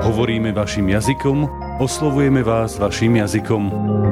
Hovoríme vašim jazykom, oslovujeme vás vašim jazykom.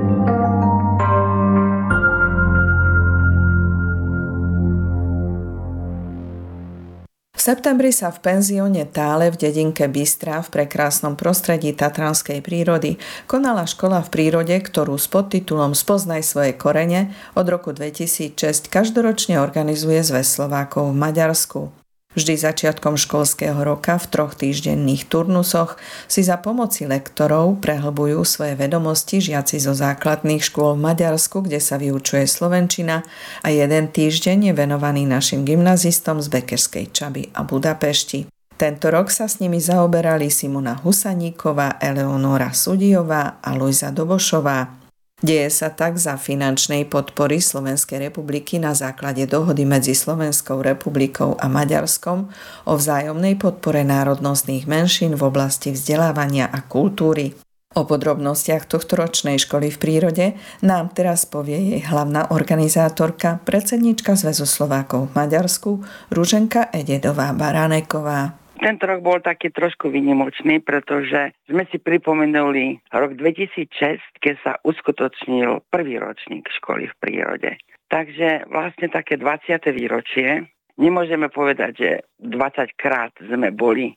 V septembri sa v penzióne Tále v dedinke Bystrá v prekrásnom prostredí tatranskej prírody konala škola v prírode, ktorú s podtitulom Spoznaj svoje korene od roku 2006 každoročne organizuje Zväz Slovákov v Maďarsku. Vždy začiatkom školského roka v 3 týždenných turnusoch si za pomoci lektorov prehlbujú svoje vedomosti žiaci zo základných škôl v Maďarsku, kde sa vyučuje slovenčina, a 1 týždeň je venovaný našim gymnazistom z Bekerskej Čaby a Budapešti. Tento rok sa s nimi zaoberali Simona Husaníková, Eleonora Sudijová a Lujza Dobošová. Deje sa tak za finančnej podpory Slovenskej republiky na základe dohody medzi Slovenskou republikou a Maďarskom o vzájomnej podpore národnostných menšín v oblasti vzdelávania a kultúry. O podrobnostiach tohtoročnej školy v prírode nám teraz povie jej hlavná organizátorka, predsedníčka Zväzu Slovákov v Maďarsku, Ruženka Ededová Baráneková. Tento rok bol taký trošku výnimočný, pretože sme si pripomenuli rok 2006, keď sa uskutočnil prvý ročník školy v prírode. Takže vlastne také 20. výročie. Nemôžeme povedať, že 20 krát sme boli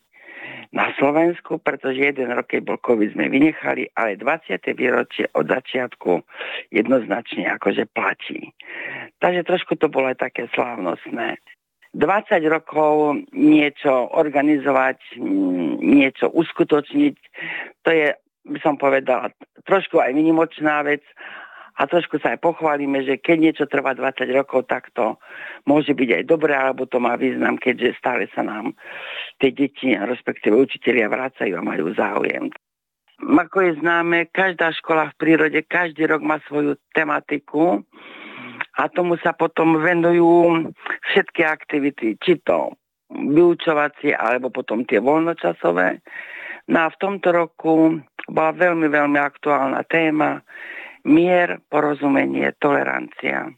na Slovensku, pretože jeden rok, keď bol COVID, sme vynechali, ale 20. výročie od začiatku jednoznačne akože platí. Takže trošku to bolo aj také slávnostné. 20 rokov niečo organizovať, niečo uskutočniť, to je, by som povedala, trošku aj výnimočná vec a trošku sa aj pochválime, že keď niečo trvá 20 rokov, tak to môže byť aj dobré, alebo to má význam, keďže stále sa nám tie deti, respektíve učitelia vracajú a majú záujem. Ako je známe, každá škola v prírode každý rok má svoju tematiku, a tomu sa potom venujú všetky aktivity, či to vyučovacie, alebo potom tie voľnočasové. No a v tomto roku bola veľmi, veľmi aktuálna téma mier, porozumenie, tolerancia.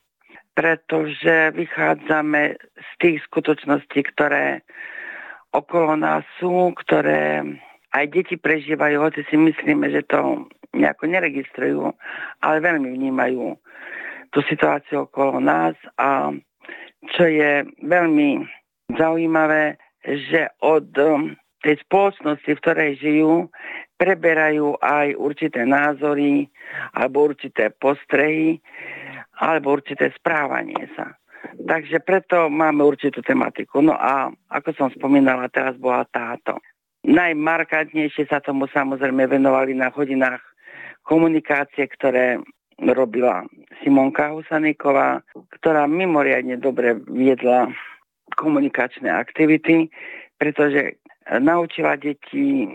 Pretože vychádzame z tých skutočností, ktoré okolo nás sú, ktoré aj deti prežívajú, hoci si myslíme, že to nejako neregistrujú, ale veľmi vnímajú tú situáciu okolo nás a čo je veľmi zaujímavé, že od tej spoločnosti, v ktorej žijú, preberajú aj určité názory alebo určité postrehy alebo určité správanie sa. Takže preto máme určitú tematiku. No a ako som spomínala, teraz bola táto. Najmarkantnejšie sa tomu samozrejme venovali na hodinách komunikácie, ktoré robila Simonka Husaníková, ktorá mimoriadne dobre viedla komunikačné aktivity, pretože naučila deti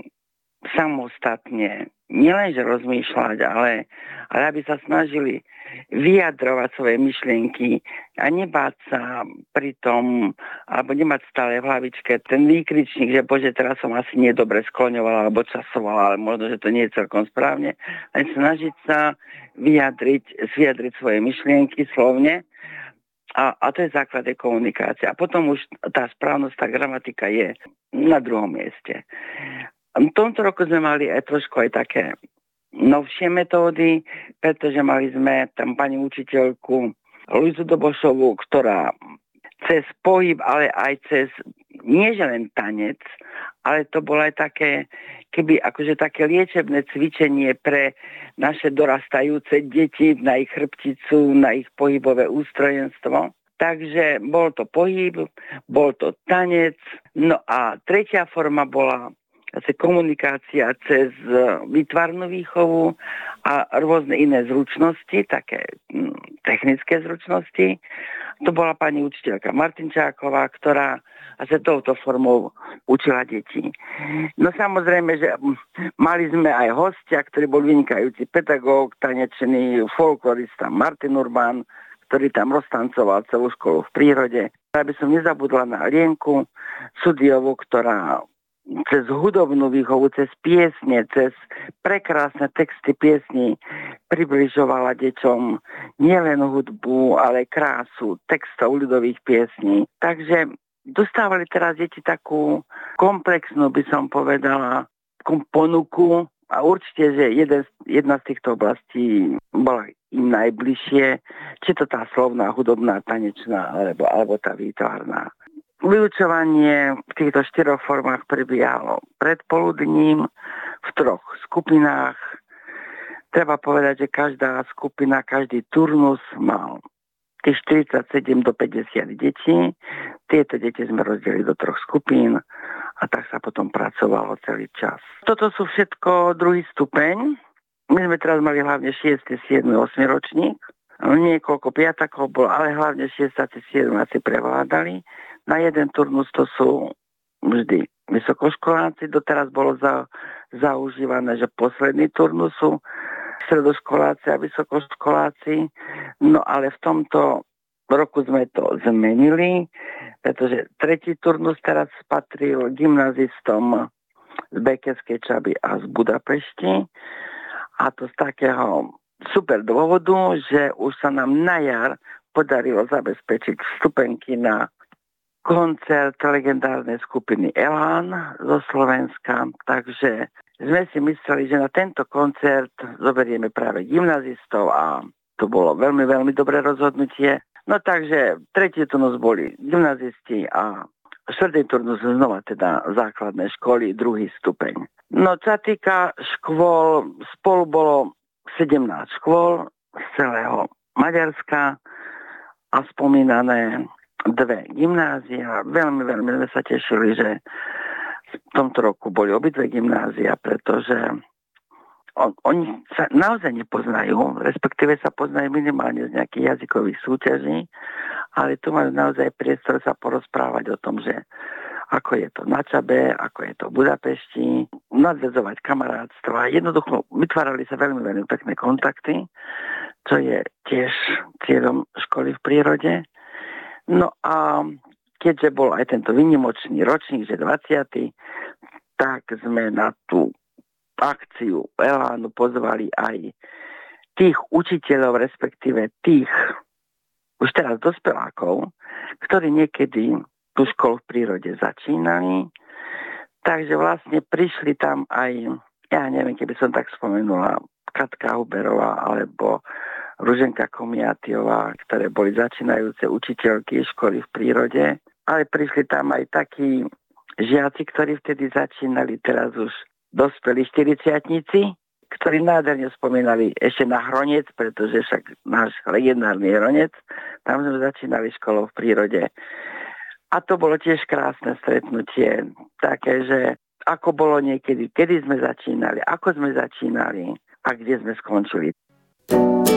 samostatne nielenže rozmýšľať, ale aby sa snažili vyjadrovať svoje myšlienky a nebáť sa pri tom, alebo nemať stále v hlavičke ten výkričník, že bože, teraz som asi nedobre skloňovala alebo časovala, ale možno, že to nie je celkom správne, len snažiť sa vyjadriť svoje myšlienky slovne a to je základ komunikácie. A potom už tá správnosť, tá gramatika je na druhom mieste. V tomto roku sme mali aj trošku aj také novšie metódy, pretože mali sme tam pani učiteľku Lujzu Dobošovú, ktorá cez pohyb, ale aj cez nie že len tanec, ale to bolo aj také, keby akože také liečebné cvičenie pre naše dorastajúce deti na ich chrbticu, na ich pohybové ústrojenstvo. Takže bol to pohyb, bol to tanec, no a tretia forma bola komunikácia cez výtvarnú výchovu a rôzne iné zručnosti, také technické zručnosti. To bola pani učiteľka Martinčáková, ktorá sa touto formou učila deti. No samozrejme, že mali sme aj hostia, ktorý bol vynikajúci pedagóg, tanečný folklorista Martin Urbán, ktorý tam roztancoval celú školu v prírode. Aby som nezabudla na Lienku Sudijovú, ktorá cez hudobnú výchovu, cez piesne, cez prekrásne texty piesní približovala deťom nielen hudbu, ale krásu textov ľudových piesní. Takže dostávali teraz deti takú komplexnú, by som povedala, takú ponuku a určite, že jedna z týchto oblastí bola im najbližšie, či to tá slovná, hudobná, tanečná alebo tá výtvarná. Vyučovanie v týchto 4 formách prebiehalo predpoludním v 3 skupinách. Treba povedať, že každá skupina, každý turnus mal tých 47 do 50 detí. Tieto deti sme rozdelili do 3 skupín a tak sa potom pracovalo celý čas. Toto sú všetko druhý stupeň. My sme teraz mali hlavne 6., 7., 8. ročník. Niekoľko piatakov bolo, ale hlavne 6. a 7. asi prevládali. Na jeden turnus to sú vždy vysokoškoláci. Doteraz bolo zaužívané, že posledný turnus sú stredoškoláci a vysokoškoláci. No ale v tomto roku sme to zmenili, pretože 3. turnus teraz patril gymnazistom z Bekeskej Čaby a z Budapešti. A to z takého super dôvodu, že už sa nám na jar podarilo zabezpečiť vstupenky na koncert legendárnej skupiny Elán zo Slovenska. Takže sme si mysleli, že na tento koncert zoberieme práve gymnazistov a to bolo veľmi, veľmi dobré rozhodnutie. No takže 3. turnus boli gymnazisti a 4. turnus znova teda základné školy, 2. stupeň. No čo sa týka škôl, spolu bolo 17 škôl z celého Maďarska a spomínané 2 gymnázia. Veľmi, veľmi sme sa tešili, že v tomto roku boli obidve gymnázia, pretože oni sa naozaj nepoznajú, respektíve sa poznajú minimálne z nejakých jazykových súťaží, ale tu majú naozaj priestor sa porozprávať o tom, že ako je to na Čabe, ako je to v Budapešti, nadväzovať kamarátstva. Jednoducho vytvárali sa veľmi, veľmi pekné kontakty, čo je tiež cieľom školy v prírode. No a keďže bol aj tento výnimočný ročník, že 20., tak sme na tú akciu Elánu pozvali aj tých učiteľov, respektíve tých už teraz dospelákov, ktorí niekedy tú školu v prírode začínali. Takže vlastne prišli tam aj, ja neviem, keby som tak spomenula, Katka Huberová alebo Ruženka Komiatiová, ktoré boli začínajúce učiteľky školy v prírode. Ale prišli tam aj takí žiaci, ktorí vtedy začínali, teraz už dospelí 40-tníci, ktorí nádherne spomínali ešte na Hronec, pretože však náš legendárny Hronec, tam sme začínali školou v prírode. A to bolo tiež krásne stretnutie, také, že ako bolo niekedy, kedy sme začínali, ako sme začínali a kde sme skončili.